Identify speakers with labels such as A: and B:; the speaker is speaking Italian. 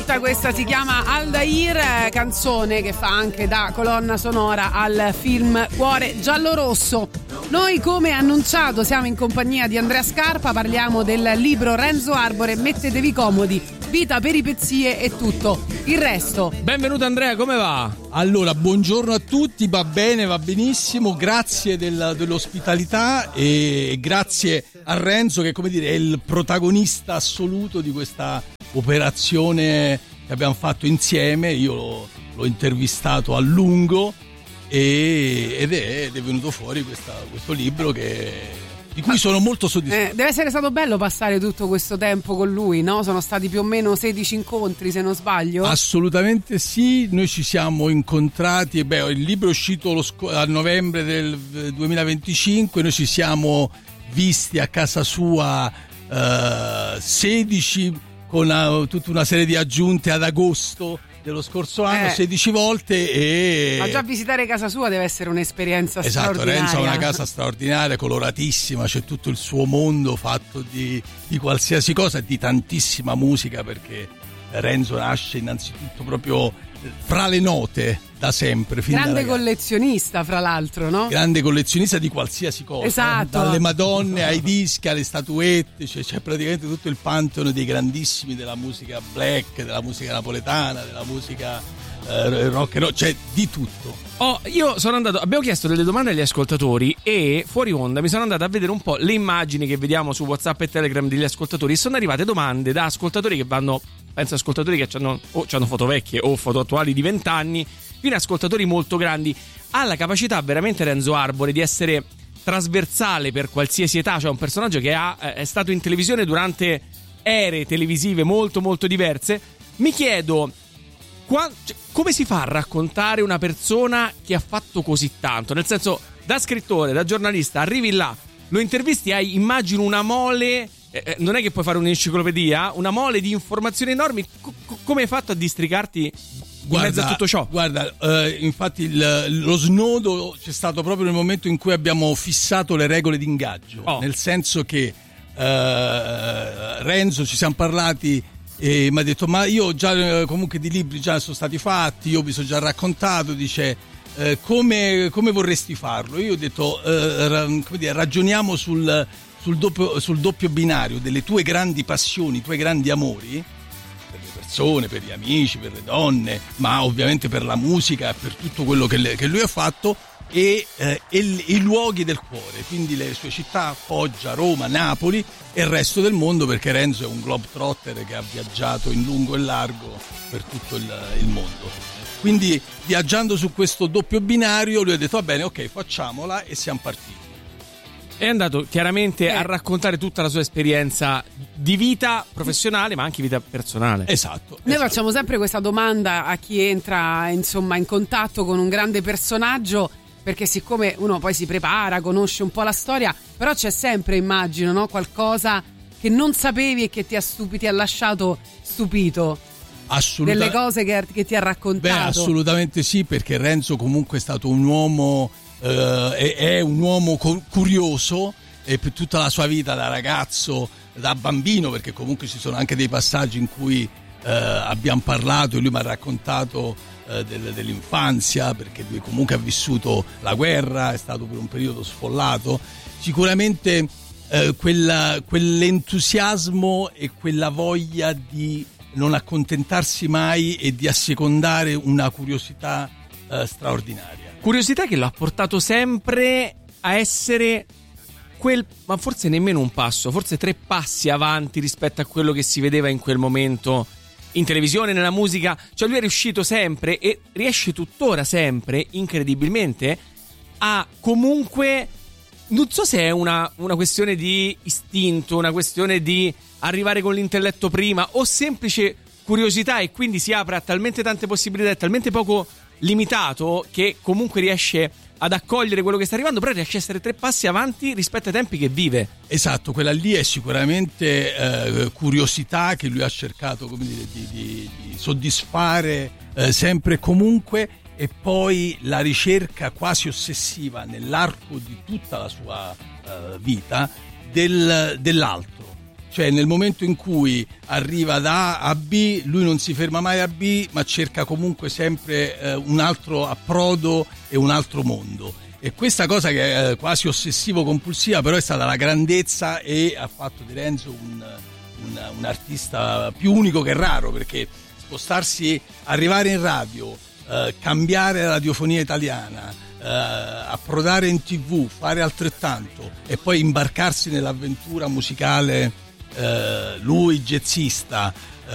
A: Motta, questa si chiama Aldair, canzone che fa anche da colonna sonora al film Cuore giallorosso. Noi, come annunciato, siamo in compagnia di Andrea Scarpa, parliamo del libro Renzo Arbore, mettetevi comodi, vita, peripezie e tutto il resto.
B: Benvenuto Andrea, come va?
C: Allora, buongiorno a tutti, va bene, va benissimo, grazie dell'ospitalità e grazie a Renzo che, come dire, è il protagonista assoluto di questa operazione che abbiamo fatto insieme. Io l'ho intervistato a lungo ed è venuto fuori questo libro di cui sono molto soddisfatto.
A: Deve essere stato bello passare tutto questo tempo con lui, no? Sono stati più o meno 16 incontri, se non sbaglio.
C: Assolutamente sì, noi ci siamo incontrati, il libro è uscito a novembre del 2025, noi ci siamo visti a casa sua 16 con tutta una serie di aggiunte ad agosto dello scorso anno, 16 volte.
A: Ma già visitare casa sua deve essere un'esperienza straordinaria.
C: Renzo ha una casa straordinaria, coloratissima, c'è tutto il suo mondo fatto di qualsiasi cosa e di tantissima musica, perché Renzo nasce innanzitutto proprio fra le note da sempre.
A: Grande collezionista, fra l'altro, no?
C: Grande collezionista di qualsiasi cosa.
A: Esatto.
C: Dalle Madonne ai dischi, alle statuette, c'è praticamente tutto il pantheon dei grandissimi della musica black, della musica napoletana, della musica rock and roll, c'è di tutto.
B: Abbiamo chiesto delle domande agli ascoltatori e fuori onda mi sono andato a vedere un po' le immagini che vediamo su WhatsApp e Telegram degli ascoltatori e sono arrivate domande da ascoltatori che vanno, penso ascoltatori che hanno foto vecchie o foto attuali di 20 anni, fino a ascoltatori molto grandi. Ha la capacità veramente Renzo Arbore di essere trasversale per qualsiasi età, cioè un personaggio che è stato in televisione durante ere televisive molto molto diverse. Mi chiedo come si fa a raccontare una persona che ha fatto così tanto, nel senso, da scrittore, da giornalista, arrivi là, lo intervisti, hai, immagino, una mole, non è che puoi fare un'enciclopedia, una mole di informazioni enormi. Come hai fatto a districarti in mezzo a tutto ciò?
C: Guarda, infatti lo snodo c'è stato proprio nel momento in cui abbiamo fissato le regole di ingaggio, nel senso che Renzo, ci siamo parlati e mi ha detto: ma io già comunque di libri già sono stati fatti, io mi sono già raccontato, dice come vorresti farlo? Io ho detto ragioniamo sul doppio binario delle tue grandi passioni, i tuoi grandi amori, per le persone, per gli amici, per le donne, ma ovviamente per la musica, per tutto quello che lui ha fatto, e i luoghi del cuore, quindi le sue città, Foggia, Roma, Napoli e il resto del mondo, perché Renzo è un globetrotter che ha viaggiato in lungo e largo per tutto il mondo. Quindi, viaggiando su questo doppio binario, lui ha detto: va bene, ok, facciamola, e siamo partiti.
B: È andato chiaramente a raccontare tutta la sua esperienza di vita professionale, ma anche vita personale.
C: Esatto.
A: Noi facciamo sempre questa domanda a chi entra, insomma, in contatto con un grande personaggio, perché siccome uno poi si prepara, conosce un po' la storia, però c'è sempre, immagino, no, qualcosa che non sapevi e che ti ha lasciato stupito. Delle cose che ti ha raccontato.
C: Assolutamente sì, perché Renzo comunque è stato un uomo, è un uomo curioso, e per tutta la sua vita, da ragazzo, da bambino, perché comunque ci sono anche dei passaggi in cui abbiamo parlato e lui mi ha raccontato dell'infanzia, perché lui comunque ha vissuto la guerra, è stato per un periodo sfollato. Sicuramente quell'entusiasmo e quella voglia di non accontentarsi mai e di assecondare una curiosità straordinaria.
B: Curiosità che lo ha portato sempre a essere ma forse nemmeno un passo, forse 3 passi avanti rispetto a quello che si vedeva in quel momento in televisione, nella musica. Cioè lui è riuscito sempre, e riesce tuttora sempre, incredibilmente, a comunque, non so se è una questione di istinto, una questione di arrivare con l'intelletto prima, o semplice curiosità, e quindi si apre a talmente tante possibilità, è talmente poco limitato che comunque riesce ad accogliere quello che sta arrivando, però riesce a essere 3 passi avanti rispetto ai tempi che vive.
C: Esatto, quella lì è sicuramente curiosità che lui ha cercato, come dire, di soddisfare sempre e comunque, e poi la ricerca quasi ossessiva nell'arco di tutta la sua vita dell'altro, Cioè nel momento in cui arriva da A a B, lui non si ferma mai a B, ma cerca comunque sempre un altro approdo e un altro mondo. E questa cosa che è quasi ossessivo-compulsiva, però è stata la grandezza, e ha fatto di Renzo un artista più unico che raro, perché spostarsi, arrivare in radio, cambiare la radiofonia italiana, approdare in TV, fare altrettanto e poi imbarcarsi nell'avventura musicale, lui jazzista,